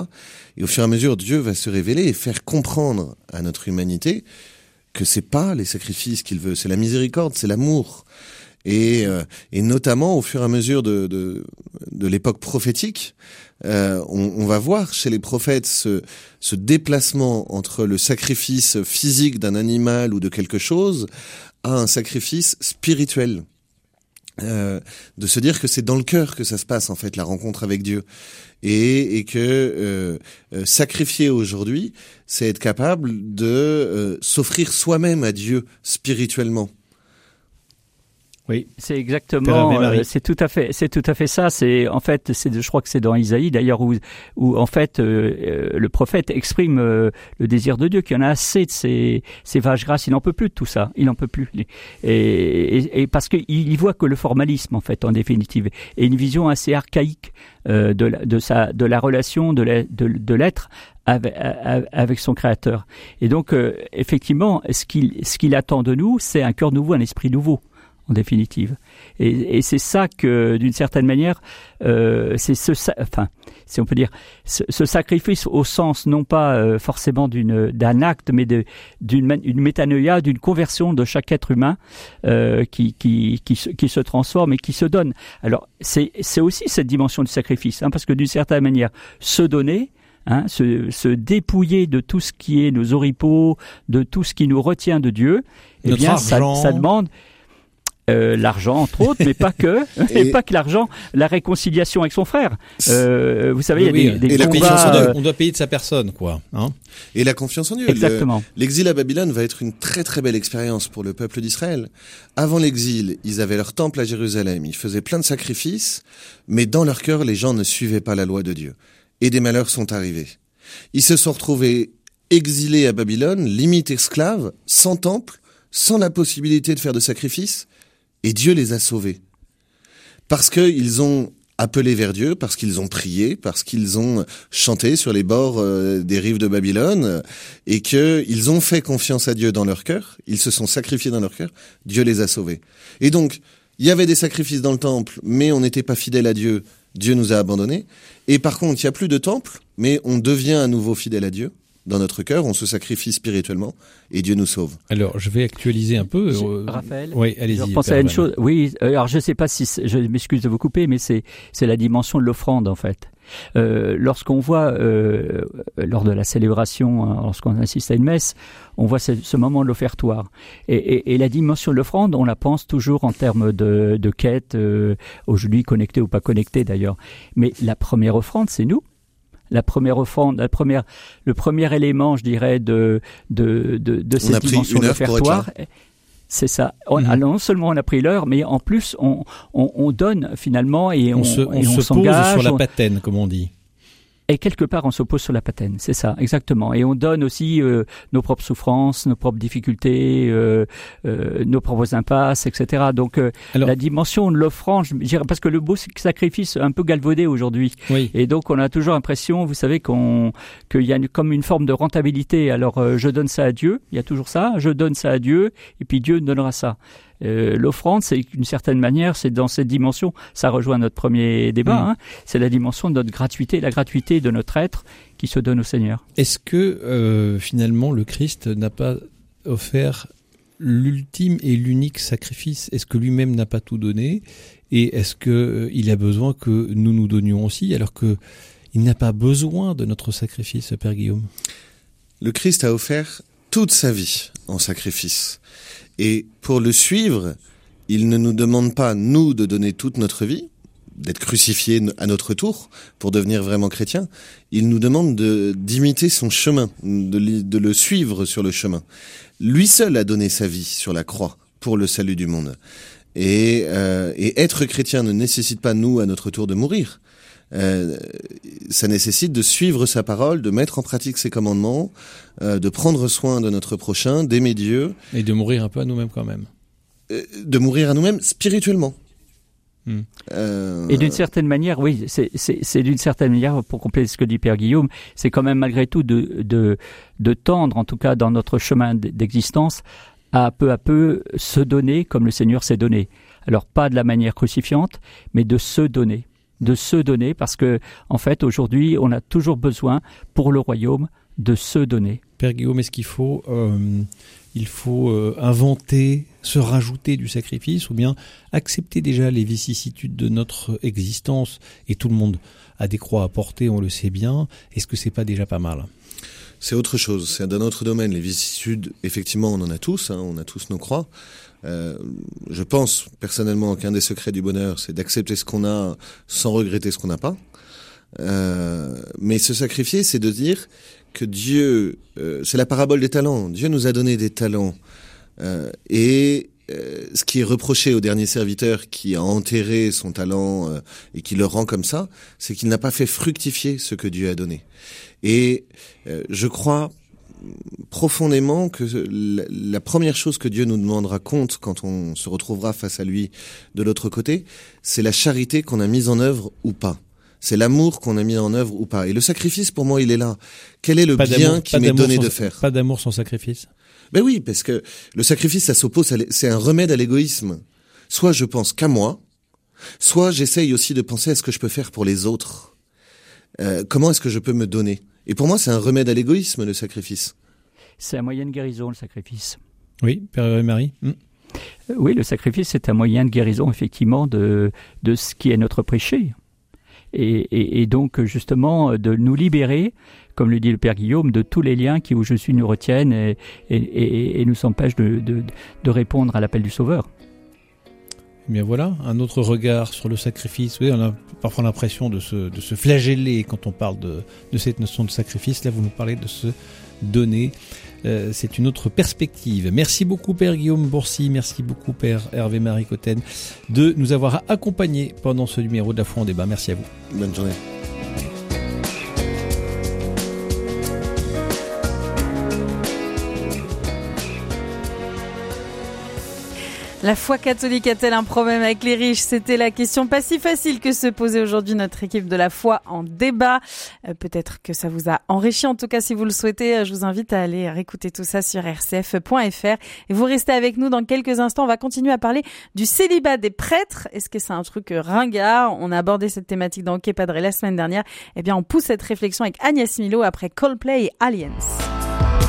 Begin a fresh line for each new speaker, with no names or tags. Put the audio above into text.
Et au fur et à mesure, Dieu va se révéler et faire comprendre à notre humanité que c'est pas les sacrifices qu'il veut, c'est la miséricorde, c'est l'amour. Et notamment au fur et à mesure de l'époque prophétique, on va voir chez les prophètes ce déplacement entre le sacrifice physique d'un animal ou de quelque chose à un sacrifice spirituel. De se dire que c'est dans le cœur que ça se passe en fait, la rencontre avec Dieu, et que sacrifier aujourd'hui, c'est être capable de s'offrir soi-même à Dieu spirituellement.
Oui, c'est exactement, c'est tout à fait ça. Je crois que c'est dans Isaïe d'ailleurs où en fait le prophète exprime le désir de Dieu, qu'il y en a assez de ces vaches grasses. Il n'en peut plus de tout ça, il n'en peut plus. Et parce qu'il voit que le formalisme en fait, en définitive, est une vision assez archaïque de la relation de l'être avec son créateur. Et donc effectivement, ce qu'il attend de nous, c'est un cœur nouveau, un esprit nouveau. En définitive. Et c'est ça que, d'une certaine manière, si on peut dire, ce sacrifice au sens non pas forcément d'un acte, mais d'une métanoïa, d'une conversion de chaque être humain qui se transforme et qui se donne. Alors, c'est aussi cette dimension du sacrifice, parce que d'une certaine manière, se donner, se dépouiller de tout ce qui est nos oripeaux, de tout ce qui nous retient de Dieu, eh bien, ça demande l'argent entre autres, mais pas que, et pas que l'argent, la réconciliation avec son frère. Vous savez, il y a des combats.
On doit payer de sa personne, quoi.
Et la confiance en Dieu.
Exactement.
L'exil à Babylone va être une très très belle expérience pour le peuple d'Israël. Avant l'exil, ils avaient leur temple à Jérusalem, ils faisaient plein de sacrifices, mais dans leur cœur, les gens ne suivaient pas la loi de Dieu. Et des malheurs sont arrivés. Ils se sont retrouvés exilés à Babylone, limite esclaves, sans temple, sans la possibilité de faire de sacrifices. Et Dieu les a sauvés. Parce qu'ils ont appelé vers Dieu, parce qu'ils ont prié, parce qu'ils ont chanté sur les bords des rives de Babylone, et qu'ils ont fait confiance à Dieu dans leur cœur, ils se sont sacrifiés dans leur cœur, Dieu les a sauvés. Et donc, il y avait des sacrifices dans le temple, mais on n'était pas fidèle à Dieu, Dieu nous a abandonnés. Et par contre, il n'y a plus de temple, mais on devient à nouveau fidèle à Dieu. Dans notre cœur, on se sacrifie spirituellement et Dieu nous sauve.
Alors, je vais actualiser un peu.
Raphaël,
oui, allez-y.
Je pensais à une chose. Oui, alors je ne sais pas si je m'excuse de vous couper, mais c'est la dimension de l'offrande en fait. Lorsqu'on voit lors de la célébration, lorsqu'on assiste à une messe, on voit ce moment de l'offertoire. Et la dimension de l'offrande, on la pense toujours en termes de quête, aujourd'hui connecté ou pas connecté d'ailleurs. Mais la première offrande, c'est nous. La première offrande, le premier élément, je dirais, de cette dimension de l'offertoire, c'est ça. Non seulement on a pris l'heure, mais en plus on donne finalement et on
se
s'engage
pose sur la patène, comme on dit.
Et quelque part, on se pose sur la patène, c'est ça, exactement. Et on donne aussi nos propres souffrances, nos propres difficultés, nos propres impasses, etc. Donc, la dimension de l'offrande, parce que le beau sacrifice un peu galvaudé aujourd'hui.
Oui.
Et donc, on a toujours l'impression, vous savez, qu'il y a comme une forme de rentabilité. Alors, je donne ça à Dieu, il y a toujours ça, je donne ça à Dieu, et puis Dieu donnera ça. L'offrande, c'est d'une certaine manière, c'est dans cette dimension, ça rejoint notre premier débat, c'est la dimension de notre gratuité, la gratuité de notre être qui se donne au Seigneur.
Est-ce que finalement le Christ n'a pas offert l'ultime et l'unique sacrifice? Est-ce que lui-même n'a pas tout donné? Et est-ce qu'il a besoin que nous nous donnions aussi, alors qu'il n'a pas besoin de notre sacrifice, Père Guillaume?
Le Christ a offert toute sa vie en sacrifice. Et pour le suivre, il ne nous demande pas, nous, de donner toute notre vie, d'être crucifiés à notre tour pour devenir vraiment chrétiens. Il nous demande d'imiter son chemin, de le suivre sur le chemin. Lui seul a donné sa vie sur la croix pour le salut du monde. Et être chrétien ne nécessite pas, nous, à notre tour, de mourir. Ça nécessite de suivre sa parole, de mettre en pratique ses commandements, de prendre soin de notre prochain, d'aimer Dieu.
Et de mourir un peu à nous-mêmes quand même.
De mourir à nous-mêmes spirituellement.
Et d'une certaine manière, oui, c'est d'une certaine manière, pour compléter ce que dit Père Guillaume, c'est quand même malgré tout de tendre, en tout cas dans notre chemin d'existence, à peu se donner comme le Seigneur s'est donné. Alors pas de la manière crucifiante, mais de se donner. de se donner, parce que en fait aujourd'hui on a toujours besoin pour le royaume de se donner.
Père Guillaume, est-ce qu'il faut inventer, se rajouter du sacrifice, ou bien accepter déjà les vicissitudes de notre existence, et tout le monde a des croix à porter, on le sait bien, est-ce que c'est pas déjà pas mal ?
C'est autre chose, c'est dans notre domaine. Les vicissitudes, effectivement, on en a tous, on a tous nos croix. Je pense personnellement qu'un des secrets du bonheur, c'est d'accepter ce qu'on a sans regretter ce qu'on n'a pas. Mais se sacrifier, c'est de dire que Dieu, c'est la parabole des talents. Dieu nous a donné des talents. Ce qui est reproché au dernier serviteur qui a enterré son talent et qui le rend comme ça, c'est qu'il n'a pas fait fructifier ce que Dieu a donné. Et je crois profondément que la première chose que Dieu nous demandera compte quand on se retrouvera face à lui de l'autre côté, c'est la charité qu'on a mise en œuvre ou pas. C'est l'amour qu'on a mis en œuvre ou pas. Et le sacrifice, pour moi, il est là. Quel est le bien qui m'est donné de faire ?
Pas d'amour sans sacrifice.
Ben oui, parce que le sacrifice, ça s'oppose, c'est un remède à l'égoïsme. Soit je pense qu'à moi, soit j'essaye aussi de penser à ce que je peux faire pour les autres. Comment est-ce que je peux me donner ? Et pour moi, c'est un remède à l'égoïsme, le sacrifice.
C'est un moyen de guérison, le sacrifice.
Oui, Père Marie.
Oui, le sacrifice, c'est un moyen de guérison, effectivement, de ce qui est notre péché. Et donc, justement, de nous libérer, comme le dit le Père Guillaume, de tous les liens qui, où je suis, nous retiennent et nous empêchent de répondre à l'appel du Sauveur.
Eh bien voilà, un autre regard sur le sacrifice. Oui, on a parfois l'impression de se flageller quand on parle de cette notion de sacrifice. Là, vous nous parlez de se donner. C'est une autre perspective. Merci beaucoup Père Guillaume Bourcy, merci beaucoup Père Hervé-Marie Cotten de nous avoir accompagnés pendant ce numéro de La Foi en débat. Merci à vous.
Bonne journée.
La foi catholique a-t-elle un problème avec les riches ? C'était la question pas si facile que se posait aujourd'hui notre équipe de La Foi en débat. Peut-être que ça vous a enrichi. En tout cas, si vous le souhaitez, je vous invite à aller réécouter tout ça sur rcf.fr. Et vous restez avec nous dans quelques instants. On va continuer à parler du célibat des prêtres. Est-ce que c'est un truc ringard ? On a abordé cette thématique dans Ok Padre la semaine dernière. Eh bien, on pousse cette réflexion avec Agnès Milo après Coldplay et Aliens.